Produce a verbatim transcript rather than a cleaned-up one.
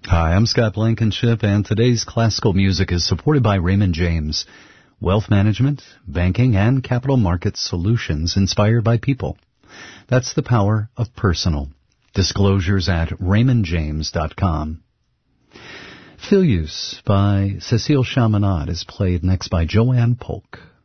Hi, I'm Scott Blankenship, and today's classical music is supported by Raymond James. Wealth management, banking, and capital market solutions inspired by people. That's the power of personal. Disclosures at raymond james dot com. Filius by Cecile Chaminade is played next by Joanne Polk.